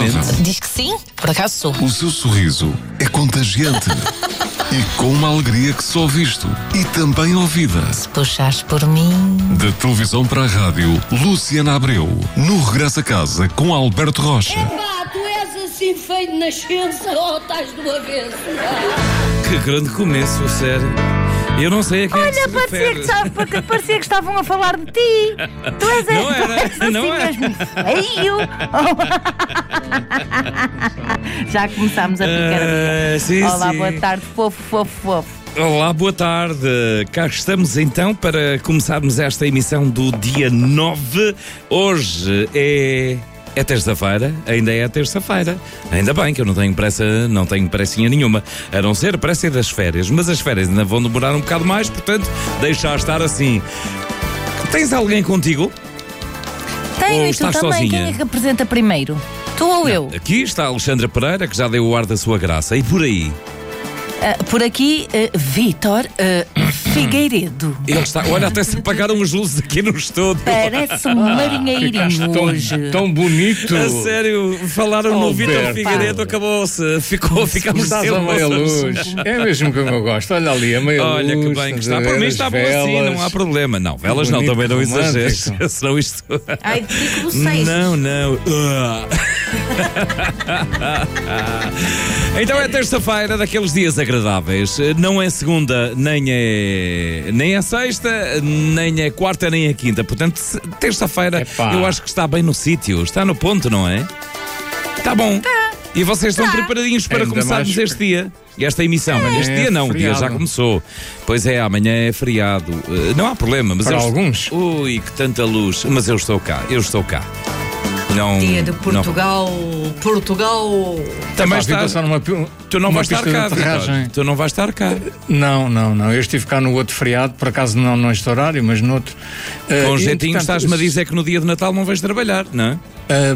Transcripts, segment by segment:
Exatamente. Diz que sim, por acaso sou. O seu sorriso é contagiante e com uma alegria que só visto e também ouvida. Se puxares por mim. Da televisão para a rádio, Luciana Abreu, no Regresso a Casa com Alberto Rocha. Epá, tu és assim feio de nascença ou estás do avesso? Que grande começo, sério. Eu não sei a quem Olha, se parecia refere. que estavam a falar de ti. Tu és, Não era, tu és assim não era. mesmo feio. Já começámos a picar. Sim, Olá, sim. boa tarde, fofo. Olá, boa tarde. Cá estamos então para começarmos esta emissão do dia 9. Hoje é terça-feira, ainda é terça-feira. Ainda bem que eu não tenho pressinha nenhuma, a não ser a pressa das férias. Mas as férias ainda vão demorar um bocado mais, portanto, deixa estar assim. Tens alguém contigo? Tenho, Ou e tu estás também. sozinha? Quem é que apresenta primeiro? Tu ou eu? Aqui está a Alexandra Pereira, que já deu o ar da sua graça. E por aí? Por aqui, Vítor Figueiredo. Ele está. Olha, até se apagaram as luzes aqui no estúdio. Parece um marinheirinho hoje. Tão bonito. A sério, falaram no Vítor Alberto. Figueiredo, acabou-se. Ficamos Estás sem a meia luzes. luz. É mesmo como eu gosto. Olha ali, a meia luz. Olha que bem que está. Por mim está bom assim, não há problema. Não, velas não, bonito, também não exageres. romântico. Senão isto. Ai, digo vocês. Não. Então é terça-feira, daqueles dias agradáveis. Não é segunda, nem é sexta, nem é quarta, nem é quinta. Portanto, terça-feira Epá. eu acho que está bem no sítio. Está no ponto, não é? Está bom. E vocês estão preparadinhos para Ainda começarmos mais- este dia? E esta emissão? Este é dia não, o dia já feriado. começou. Pois é, amanhã é feriado. Não há problema. Mas Para eu alguns. Ui, que tanta luz. Mas eu estou cá. Não, Dia de não. Portugal. Também Pá, Vitor, estás. só numa Tu não uma vais estar pista cá, de aterragem. Vitor. Tu não vais estar cá. Não. Eu estive cá no outro feriado, por acaso não neste horário, mas noutro. Com E, jeitinho portanto, estás-me a dizer que no dia de Natal não vais trabalhar, não é?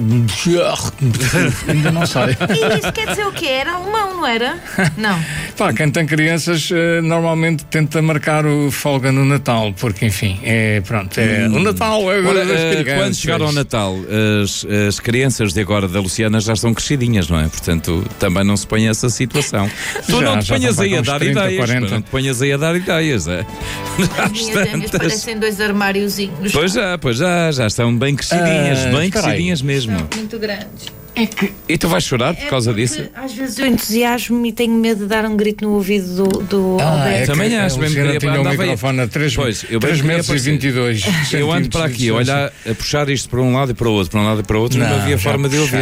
Ainda não sei. E isso quer dizer o quê? Era alemão, não era? Não. Pá, quem tem crianças normalmente tenta marcar o folga no Natal, porque enfim, o Natal é Ora, das crianças. quando chegar ao Natal, as crianças de agora da Luciana já são crescidinhas, não é? Portanto, também não se põe essa situação. Tu não te já ponhas vão aí para a uns dar 30, ideias. 40. Não te ponhas aí a dar ideias, é? As minhas gêmeas parecem dois armáriozinhos. Pois já estão bem crescidinhas, bem espera aí. crescidinhas mesmo. Muito grandes. E tu vais chorar por causa disso? Às vezes eu entusiasmo-me e tenho medo de dar um grito no ouvido do Alberto. Também acho, a mesmo Luciana queria tinha o andava aí. microfone a 3 Pois, eu bem queria metros e aparecer. 22 Eu ando para aqui, a olhar, a puxar isto para um lado e para o outro, não Não, havia já forma de ouvir.